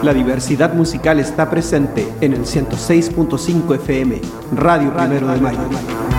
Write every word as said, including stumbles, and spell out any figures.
La diversidad musical está presente en el ciento seis punto cinco F M, Radio Primero de Mayo.